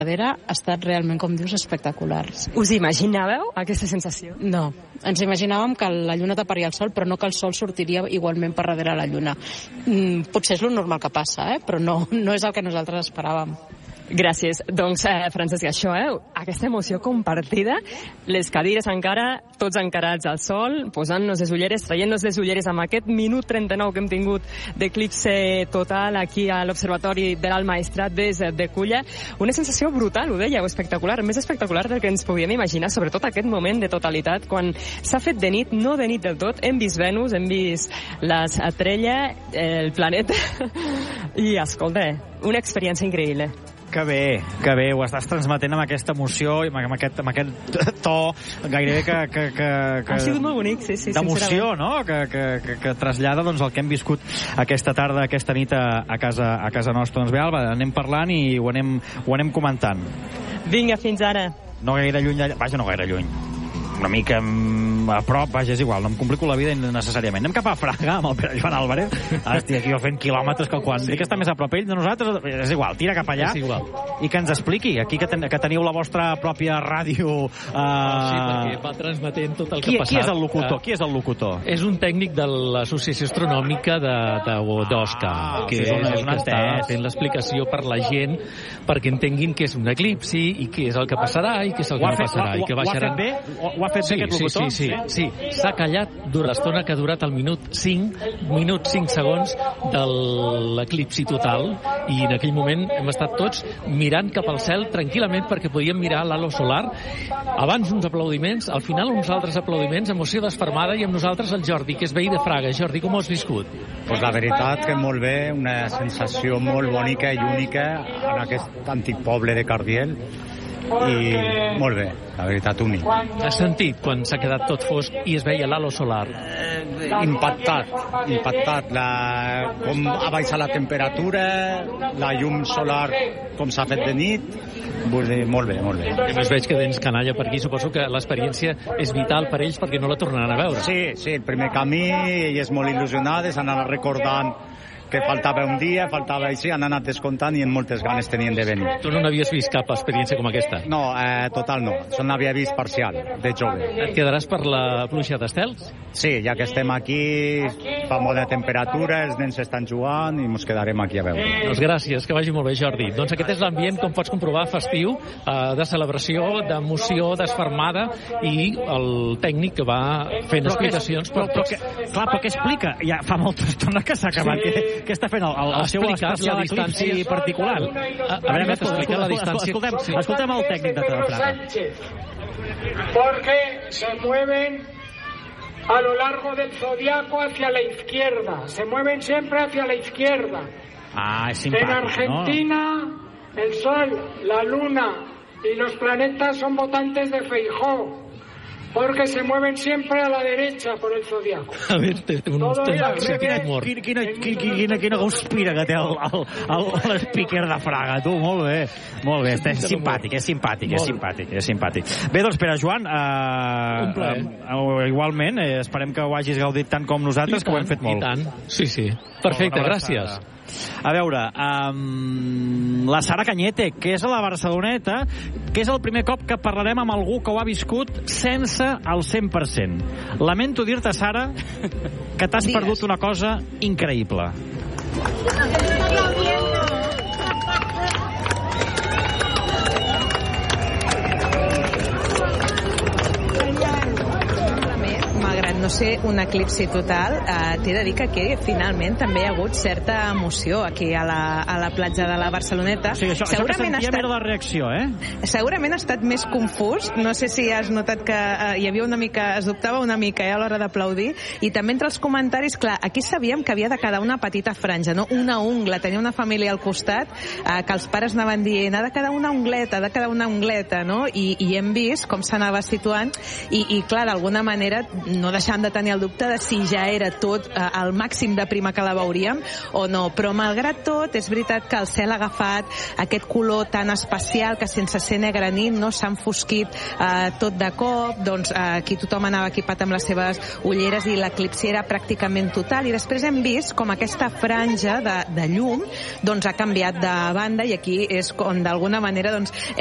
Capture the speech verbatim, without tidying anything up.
darrere ha estat realment, com dius, espectacular. Us imaginàveu aquesta sensació? No, ens imaginàvem que la lluna taparia el sol, però no que el sol sortiria igualment per darrere la lluna. Mm, potser és lo normal que passa, eh? Però no, no és el que nosaltres esperàvem. Gràcies. Doncs, eh, Francesc, això, eh? Aquesta emoció compartida, les cadires encara, tots encarats al sol, posant-nos les ulleres, traient-nos les ulleres amb aquest minut trenta-nou que hem tingut d'eclipse total aquí a l'Observatori de l'Alt Maestrat des de Culla. Una sensació brutal, ho dèieu, espectacular, més espectacular del que ens podíem imaginar, sobretot aquest moment de totalitat, quan s'ha fet de nit, no de nit del tot, hem vist Venus, hem vist l'estrella, el planeta, i, escolta, una experiència increïble. Que bé, que bé, ho estàs transmetent amb aquesta emoció i amb aquest, amb aquest to gairebé que... que, que, que ha sigut molt bonic, sí, sí, d'emoció, no? Que, que, que, que trasllada doncs, el que hem viscut aquesta tarda, aquesta nit a, a, casa, a casa nostra. Doncs bé, Alba, anem parlant i ho anem, ho anem comentant. Vinga, fins ara. No gaire lluny, vaja, no gaire lluny. Una mica a prop, vaja, és igual, no em complico la vida innecessàriament. Anem cap a Fraga amb el Pere Joan Álvarez. Ara estic aquí fent quilòmetres que quan sí. dic que està més a prop ell de nosaltres, és igual, tira cap allà i que ens expliqui, aquí que, ten, que teniu la vostra pròpia ràdio. Uh... Sí, perquè va transmetent tot el que qui, ha passat. Qui és el locutor? Uh, qui és el locutor? És un tècnic de l'Associació Astronòmica d'Osca, ah, que és, és una està fent l'explicació per la gent perquè entenguin què és un eclipsi i què és el que passarà i què és el que no fet, passarà. Ho, i que baixaran... ho ha fet bé? Ho, ho ha fet sí, bé aquest locutor? Sí, sí, sí. sí. S'ha callat durant l'estona que ha durat el minut cinc, minut cinc segons de l'eclipsi total, i en aquell moment hem estat tots mirant cap al cel tranquil·lament perquè podíem mirar l'halo solar. Abans uns aplaudiments, al final uns altres aplaudiments, emoció desfermada, i amb nosaltres el Jordi, que és veí de Fraga. Jordi, com ho has viscut? Pues la veritat que molt bé, una sensació molt bonica i única en aquest antic poble de Cardiel, i molt bé, la veritat, únic. Has sentit quan s'ha quedat tot fosc i es veia l'halo solar? Eh, impactat, impactat. La, com ha baixat la temperatura, la llum solar com s'ha fet de nit, vull dir, molt bé, molt bé. A més veig que tens canalla per aquí, suposo que l'experiència és vital per ells perquè no la tornaran a veure. Sí, sí, el primer camí, elles molt il·lusionades, han anat recordant que faltava un dia, faltava així, han anat descomptant i en moltes ganes tenien de venir. Tu no n'havies vist cap experiència com aquesta? No, eh, total no. Jo n'havia vist parcial, de jove. Et quedaràs per la pluja d'estels? Sí, ja que estem aquí, fa molta temperatura, els nens estan jugant i ens quedarem aquí a veure. Doncs gràcies, que vagi molt bé, Jordi. Doncs aquest és l'ambient, com pots comprovar, festiu, eh, de celebració, d'emoció, desfermada, i el tècnic que va fent però explicacions. Que, però, però, però, que, clar, però què explica? Ja fa molta estona que s'ha acabat. Sí. Que, que està fent el, el, el seu especial eclipsi particular. A, a veure, explica la distància. Escoltem, sí. escoltem el tècnic de Fraga. Porque se mueven a lo largo del zodiaco hacia la izquierda. Se mueven siempre hacia la izquierda. Ah, es simpático, en Argentina, ¿no? El Sol, la Luna y los planetas son votantes de Feijóo. Porque se mueven siempre a la derecha por el zodiaco. A ver, té un sentit d'humor. Quina, quina, quina, quina, quina guspira que té l'speaker de Fraga, tu, molt bé. Molt bé, és simpàtic, és simpàtic, és simpàtic, és simpàtic. Bé, doncs, Pere Joan, eh, un plaer. Eh, igualment, eh, esperem que ho hagis gaudit tant com nosaltres, que ho hem fet molt. I tant, sí, sí. Perfecte, gràcies. A veure, um, la Sara Cañete, que és a la Barceloneta, que és el primer cop que parlarem amb algú que ho ha viscut sense el cent per cent. Lamento dir-te, Sara, que t'has perdut una cosa increïble. No sé, un eclipsi total, eh, t'he de dir que aquí finalment també hi ha hagut certa emoció aquí a la, a la platja de la Barceloneta. Sí, això, això que sentíem estat, era la reacció, eh? Segurament ha estat més confús, no sé si has notat que eh, hi havia una mica, es dubtava una mica eh, a l'hora d'aplaudir, i també entre els comentaris, clar, aquí sabíem que havia de quedar una petita franja, no? Una ungla, tenia una família al costat, eh, que els pares anaven dient, ha de quedar una ungleta, ha de quedar una ungleta, no? I, i hem vist com s'anava situant, i, i clar, d'alguna manera no deixant de de tenir el dubte de si ja era tot eh, al màxim de prima que la veuríem o no, però malgrat tot és veritat que el cel ha agafat aquest color tan especial que sense ser negra nit no s'ha enfosquit eh, tot de cop, doncs eh, aquí tothom anava equipat amb les seves ulleres i l'eclipsi era pràcticament total, i després hem vist com aquesta franja de, de llum doncs ha canviat de banda, i aquí és on d'alguna manera doncs